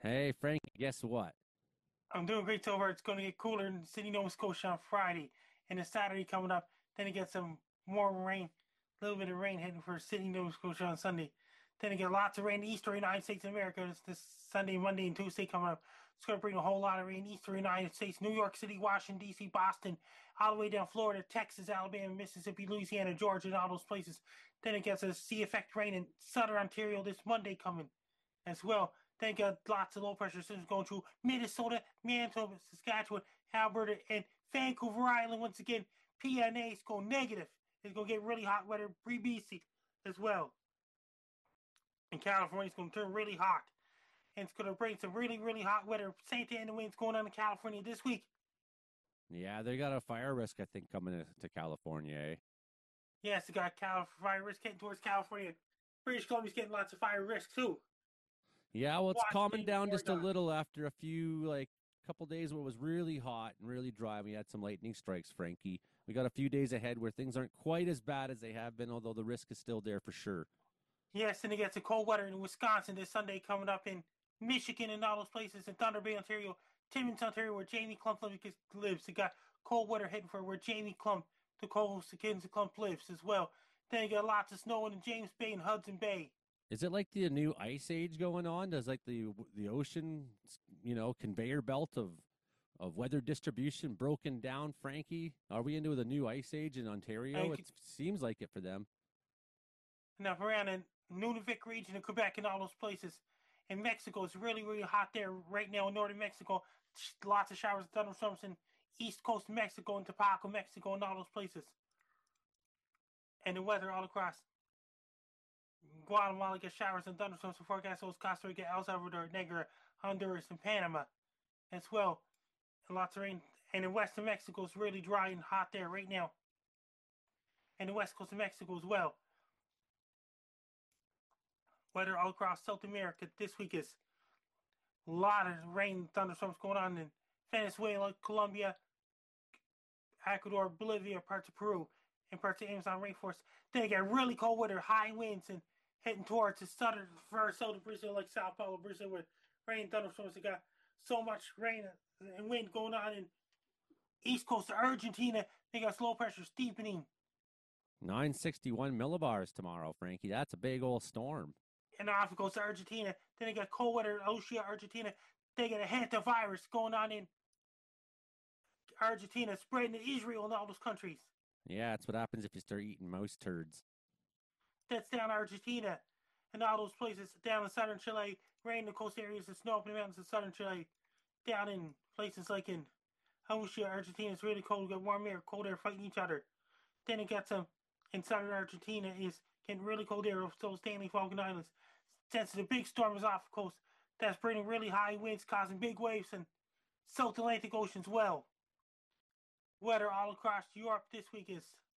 Hey Frank, guess what? I'm doing great so far. It's going to get cooler in Sydney, Nova Scotia on Friday, and it's Saturday coming up. Then it gets some more rain, a little bit of rain heading for Sydney, Nova Scotia on Sunday. Then it get lots of rain in the eastern United States of America. It's this Sunday, Monday, and Tuesday coming up. It's going to bring a whole lot of rain eastern United States, New York City, Washington D.C., Boston, all the way down Florida, Texas, Alabama, Mississippi, Louisiana, Georgia, and all those places. Then it gets a sea effect rain in southern Ontario this Monday coming as well. They got lots of low pressure systems going through Minnesota, Manitoba, Saskatchewan, Alberta, and Vancouver Island. Once again, PNA is going negative. It's going to get really hot weather pre-BC as well. And California is going to turn really hot. And it's going to bring some really, really hot weather. Santa Ana winds going on in California this week. Yeah, they got a fire risk, I think, coming to California, eh? Yes, they got fire risk getting towards California. British Columbia's getting lots of fire risk too. Yeah, well, it's calming Washington, down just a Oregon. little after a few, couple days where it was really hot and really dry. We had some lightning strikes, Frankie. We got a few days ahead where things aren't quite as bad as they have been, although the risk is still there for sure. Yes, and it gets a cold weather in Wisconsin this Sunday coming up in Michigan and all those places in Thunder Bay, Ontario, Timmins, Ontario, where Jamie Clump lives. It got cold weather heading for where Jamie Clump, the co-host of Kids Clump, lives as well. Then you got lots of snow in James Bay and Hudson Bay. Is it like the new ice age going on? Does like the ocean, conveyor belt of weather distribution broken down, Frankie? Are we into the new ice age in Ontario? And It seems like it for them. now around in Nunavik region of Quebec and all those places. In Mexico, it's really, really hot there right now in northern Mexico. Lots of showers and thunderstorms in east coast of Mexico and Tapaco, Mexico, and all those places. And the weather all across Guatemala gets showers and thunderstorms for forecast hosts Costa Rica, El Salvador, Nicaragua, Honduras, and Panama as well. And lots of rain. And in western Mexico, it's really dry and hot there right now. And the west coast of Mexico as well. Weather all across South America this week is a lot of rain and thunderstorms going on in Venezuela, Colombia, Ecuador, Bolivia, parts of Peru, and parts of the Amazon rainforest. Then you get really cold weather, high winds, and heading towards the southern far south of Brazil, like Sao Paulo, Brazil, with rain and thunderstorms. They got so much rain and wind going on in east coast of Argentina. They got slow pressure steepening. 961 millibars tomorrow, Frankie. That's a big old storm. And off it goes to Argentina. Then they got cold weather in Oceania, Argentina. They got a hantavirus going on in Argentina, spreading to Israel and all those countries. Yeah, that's what happens if you start eating mouse turds. That's down Argentina and all those places down in southern Chile, rain in the coast areas and snow up in the mountains in southern Chile, down in places like in Austria, Argentina. It's really cold. We got warm air, cold air fighting each other. Then it gets in southern Argentina is getting really cold air of those Stanley Falkland Islands. Since the big storm is off the coast, that's bringing really high winds, causing big waves in South Atlantic Ocean as well. Weather all across Europe this week is